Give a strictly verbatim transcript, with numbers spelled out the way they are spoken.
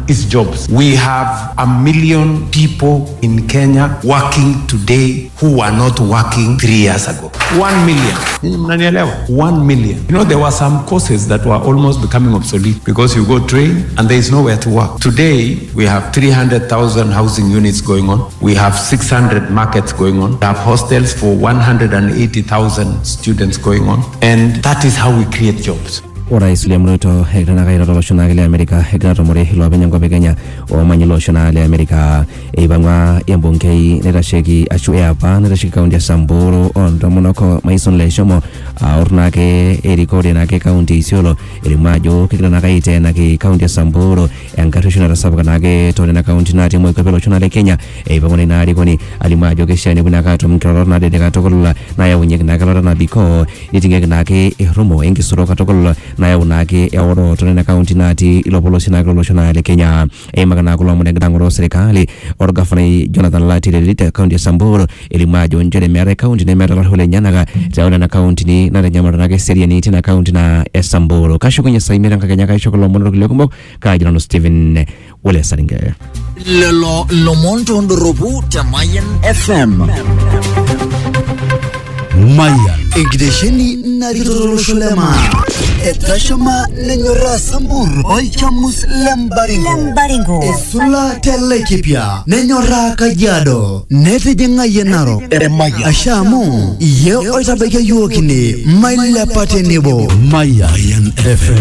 is jobs. We have a million people in Kenya working today who were not working three years ago. One million. One million. You know, there were some courses that were almost becoming obsolete because you go train and there is nowhere to work. Today, we have three hundred thousand housing units going on. We have six hundred markets going on. We have hostels for one hundred eighty thousand students going on. And that is how we create jobs. Orais William Ruto hekana kaira loshona ile America hekana tomore hilo benyango Kenya o manyilo shona ile America ebangwa embongei netasheki achu eapa netasheki kaunti ya Samburu ondo monoko maison leshomo ornake erikode nake kaunti Isiolo elimajo kikana kaite nake kaunti ya Samburu engarushona rasabuka nake tone na kaunti nati mwe kapelo shona ile Kenya ebangwa na alikoni alimajo keshani kuna kato mkiro na de katokolola na ya unye na kalora na biko nitinge nake eromo engisoro katokolola na ya unake ya oro tonena kaunti nati ilopolo sinaglo loshona ile Kenya e magana kulo mune ngangoro serikali orgafani Jonathan Lati lelite kaunti ya Samburu elimajo njere mere kaunti ne mere hole nyanaga taona na kaunti ni na nyamara nake seria ni tina kaunti na Samburu kasho kwenye saimira ngakanya kaisho kulo mono kile kumbo kajira no Steven wole saringe lelo lomonto ndorobu Mayan F M Mayan Igdesheni naritoro sholema Etashama nenyora Samburu Oichamus lembaringo Lembaringo Esula telekipia Nenyora Kajiado Nete jenga yenaro Maya Ashamu Ye oitabeke yuokini Maila pate nebo Mayan F M